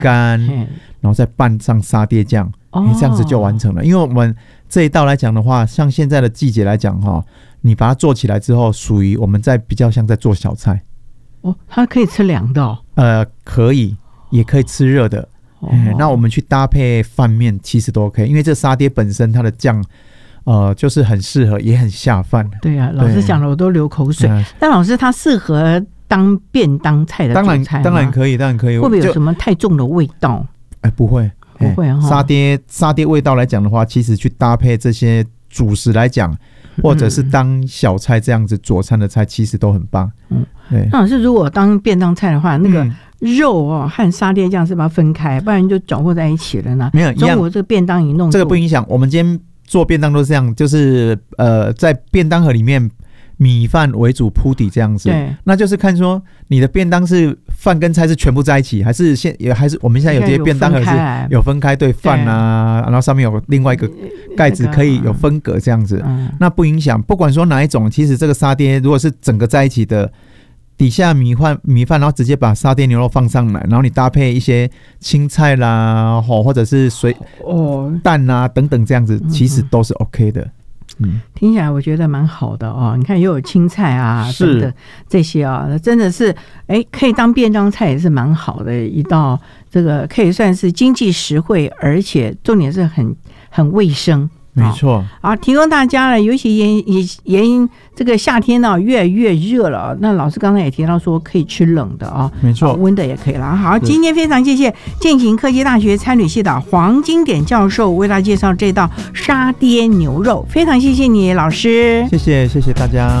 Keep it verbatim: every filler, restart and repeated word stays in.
干，然后再拌上沙爹酱，哦，这样子就完成了。因为我们这一道来讲的话，像现在的季节来讲哈，你把它做起来之后，属于我们在比较像在做小菜。 哦，它可以吃凉的哦？ 呃，可以，也可以吃热的。哦欸，那我们去搭配饭面其实都 OK， 因为这沙爹本身它的酱呃就是很适合，也很下饭。 对啊，老师讲了我都流口水。嗯，但老师它适合当便当菜的主菜吗？ 当然当然可以，当然可以。 会不会有什么太重的味道？ 哎，不会不会啊。 沙爹沙爹味道来讲的话，其实去搭配这些主食来讲，或者是当小菜这样子佐餐的菜，其实都很棒。嗯，对。 那老师如果当便当菜的话，那个肉哦和沙爹酱是把它分开，不然就搅和在一起了呢？ 没有， 中午这个便当一弄， 这个不影响。我们今天做便当都是这样，就是呃，在便当盒里面米饭为主铺底这样子。对，那就是看说你的便当是饭跟菜是全部在一起，还是现也还是我们现在有些便当盒是有分开，对，饭啊，然后上面有另外一个盖子可以有分隔这样子。嗯，那不影响，不管说哪一种，其实这个沙爹如果是整个在一起的。底下米饭米饭，然后直接把沙爹牛肉放上来，然后你搭配一些青菜啦，或者是水哦蛋啊等等这样子，其实都是 OK 的。嗯， 听起来我觉得蛮好的哦。你看又有青菜啊，等等这些啊，真的是哎，可以当便当菜也是蛮好的一道，这个可以算是经济实惠，而且重点是很很卫生。 没错， 好，提供大家了。尤其炎炎炎这个夏天呢，越来越热了。那老师刚才也提到说，可以吃冷的啊， 没错， 温的也可以了。好，今天非常谢谢健行科技大学餐旅系的黄金典教授为大家介绍这道沙爹牛肉，非常谢谢你，老师， 谢谢谢谢大家。